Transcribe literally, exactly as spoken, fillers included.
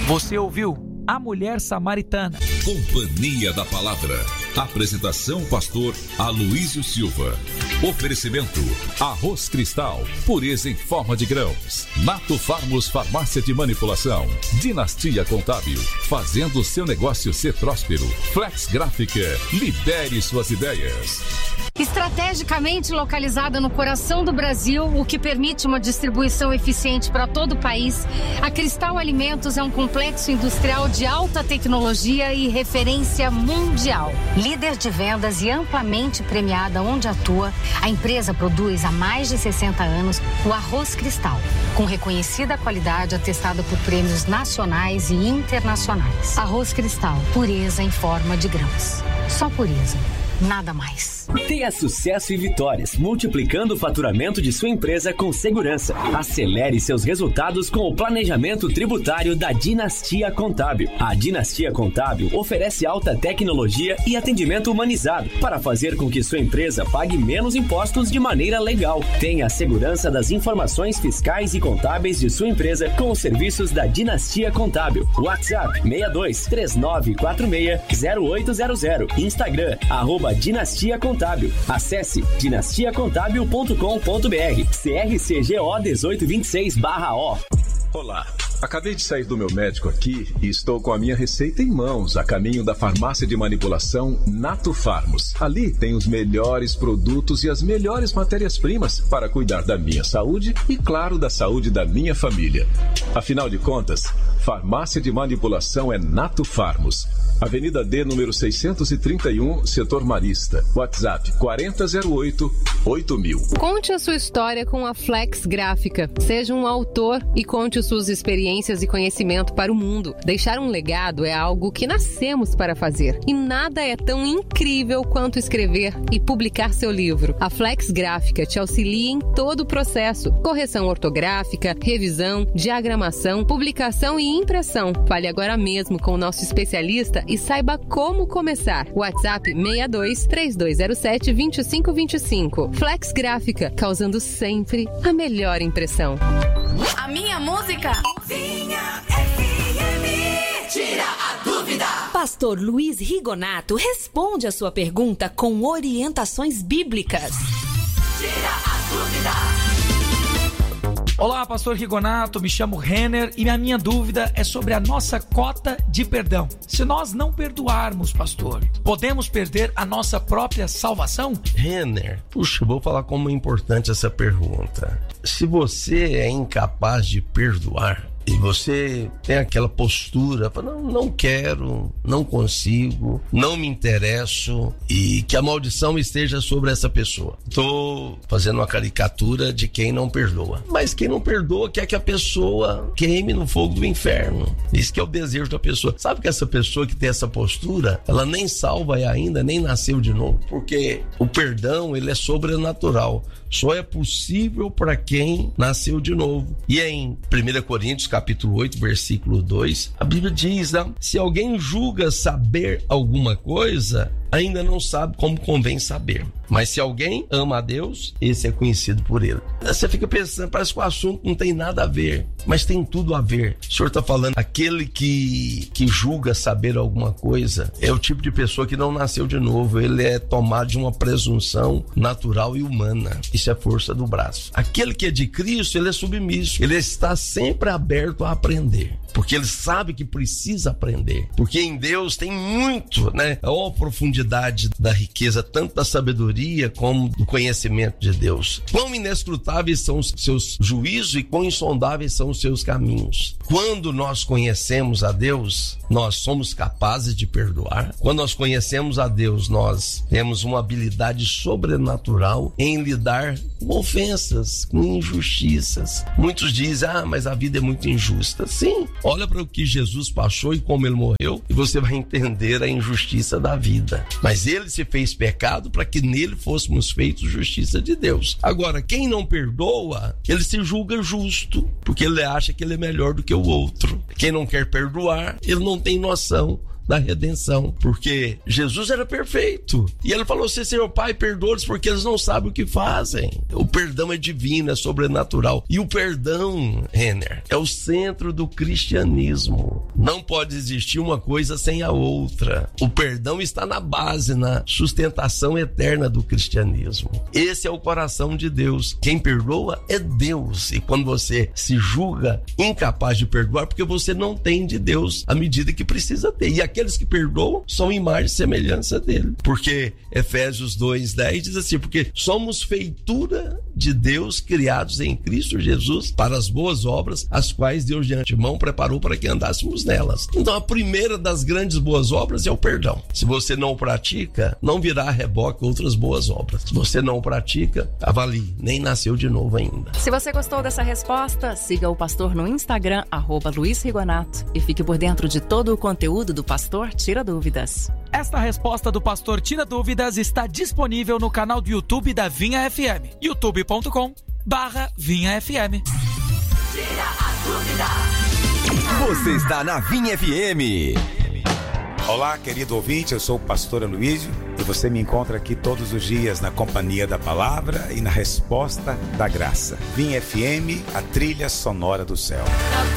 Você ouviu A Mulher Samaritana. Companhia da Palavra. Apresentação pastor Aloísio Silva. Oferecimento Arroz Cristal, pureza em forma de grãos. Nato Farmos Farmácia de Manipulação. Dinastia Contábil, fazendo seu negócio ser próspero. Flex Gráfica, lidere suas ideias. Estrategicamente localizada no coração do Brasil, o que permite uma distribuição eficiente para todo o país, a Cristal Alimentos é um complexo industrial de alta tecnologia e referência mundial. Líder de vendas e amplamente premiada onde atua, a empresa produz há mais de sessenta anos o arroz Cristal, com reconhecida qualidade atestada por prêmios nacionais e internacionais. Arroz Cristal, pureza em forma de grãos. Só pureza, nada mais. Tenha sucesso e vitórias, multiplicando o faturamento de sua empresa com segurança. Acelere seus resultados com o planejamento tributário da Dinastia Contábil. A Dinastia Contábil oferece alta tecnologia e atendimento humanizado para fazer com que sua empresa pague menos impostos de maneira legal. Tenha a segurança das informações fiscais e contábeis de sua empresa com os serviços da Dinastia Contábil. WhatsApp seis dois três nove quatro seis zero oito zero zero. Instagram, arroba Dinastia Contábil. Acesse dinastia contábil ponto com ponto br. C R C G O dezoito vinte e seis barra O. Olá, acabei de sair do meu médico aqui e estou com a minha receita em mãos, a caminho da farmácia de manipulação Nato Farmos. Ali tem os melhores produtos e as melhores matérias-primas para cuidar da minha saúde e, claro, da saúde da minha família. Afinal de contas, farmácia de manipulação é Nato Farmos. Avenida D, número seiscentos e trinta e um, Setor Marista. WhatsApp quatro zero zero oito oito mil. Conte a sua história com a Flex Gráfica. Seja um autor e conte suas experiências e conhecimento para o mundo. Deixar um legado é algo que nascemos para fazer. E nada é tão incrível quanto escrever e publicar seu livro. A Flex Gráfica te auxilia em todo o processo. Correção ortográfica, revisão, diagramação, publicação e impressão. Fale agora mesmo com o nosso especialista e saiba como começar. WhatsApp seis dois três dois zero sete dois cinco dois cinco. Flex Gráfica, causando sempre a melhor impressão. A minha música Vinha F M. Tira a dúvida. Pastor Luiz Rigonato responde a sua pergunta com orientações bíblicas. Tira a dúvida. Olá, pastor Rigonato, me chamo Renner e a minha dúvida é sobre a nossa cota de perdão. Se nós não perdoarmos, pastor, podemos perder a nossa própria salvação? Renner, puxa, vou falar como é importante essa pergunta. Se você é incapaz de perdoar, e você tem aquela postura, não, não quero, não consigo, não me interesso, e que a maldição esteja sobre essa pessoa. Estou fazendo uma caricatura de quem não perdoa. Mas quem não perdoa quer que a pessoa queime no fogo do inferno. Isso que é o desejo da pessoa. Sabe que essa pessoa que tem essa postura, ela nem salva ainda, nem nasceu de novo. Porque o perdão, ele é sobrenatural. Só é possível para quem nasceu de novo. E em primeira Coríntios, capítulo oito, versículo dois, a Bíblia diz, né? Se alguém julga saber alguma coisa, ainda não sabe como convém saber. Mas se alguém ama a Deus, esse é conhecido por ele. Você fica pensando, parece que o assunto não tem nada a ver, mas tem tudo a ver. O senhor está falando, aquele que, que julga saber alguma coisa é o tipo de pessoa que não nasceu de novo. Ele é tomado de uma presunção natural e humana. Isso é força do braço. Aquele que é de Cristo, ele é submisso. Ele está sempre aberto a aprender, porque ele sabe que precisa aprender. Porque em Deus tem muito, né? Olha a profundidade da riqueza, tanto da sabedoria como do conhecimento de Deus. Quão inescrutáveis são os seus juízos e quão insondáveis são os seus caminhos. Quando nós conhecemos a Deus, nós somos capazes de perdoar. Quando nós conhecemos a Deus, nós temos uma habilidade sobrenatural em lidar com ofensas, com injustiças. Muitos dizem, ah, mas a vida é muito injusta. Sim, olha para o que Jesus passou e como ele morreu e você vai entender a injustiça da vida. Mas ele se fez pecado para que nele fôssemos feitos justiça de Deus. Agora, quem não perdoa, ele se julga justo, porque ele acha que ele é melhor do que o outro. Quem não quer perdoar, ele não tem noção da redenção, porque Jesus era perfeito. E ele falou assim: Senhor Pai, perdoa-os porque eles não sabem o que fazem. O perdão é divino, é sobrenatural. E o perdão, Renner, é o centro do cristianismo. Não pode existir uma coisa sem a outra. O perdão está na base, na sustentação eterna do cristianismo. Esse é o coração de Deus. Quem perdoa é Deus. E quando você se julga incapaz de perdoar, porque você não tem de Deus a medida que precisa ter. E aqueles que perdoam são imagem e semelhança dele. Porque Efésios dois, dez diz assim: porque somos feitura de Deus, criados em Cristo Jesus para as boas obras, as quais Deus de antemão preparou para que andássemos nelas. Então a primeira das grandes boas obras é o perdão. Se você não pratica, não virá a reboque outras boas obras. Se você não pratica, avalie, nem nasceu de novo ainda. Se você gostou dessa resposta, siga o pastor no Instagram, arroba Luiz Rigonato, e fique por dentro de todo o conteúdo do Pastor Tira Dúvidas. Esta resposta do Pastor Tira Dúvidas está disponível no canal do YouTube da Vinha F M, youtube ponto com barra Vinha F M. Tira a dúvida. Você está na Vinha F M. Olá, querido ouvinte, eu sou o pastor Aloísio e você me encontra aqui todos os dias na companhia da palavra e na resposta da graça. Vinha F M, a trilha sonora do céu.